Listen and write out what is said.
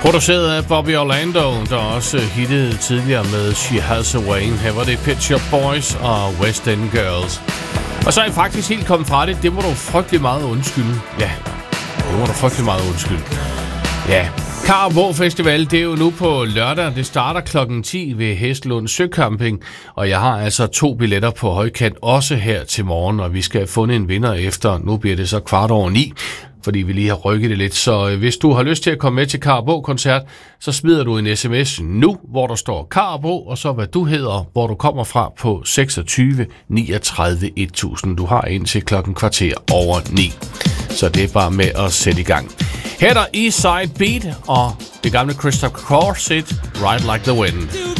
Produceret af Bobby Orlando, der også hittede tidligere med She Has a Way. Her var det Pet Shop Boys og West End Girls. Og så er jeg faktisk helt kommet fra det. Det må du frygtelig meget undskylde. Ja, det må du frygtelig meget undskylde. Ja, Karrebro Festival, det er jo nu på lørdag. Det starter klokken 10 ved Hestlund Søcamping. Og jeg har altså 2 billetter på højkant også her til morgen. Og vi skal have fundet en vinder efter. Nu bliver det så 9:15. Fordi vi lige har rykket det lidt. Så hvis du har lyst til at komme med til Karrebro-koncert, så smider du en sms nu, hvor der står Karrebro, og så hvad du hedder, hvor du kommer fra på 26 39 1000. Du har indtil klokken 9:15. Så det er bare med at sætte i gang. Her er der Eastside Beat og det gamle Christopher Cross hit Ride Like the Wind.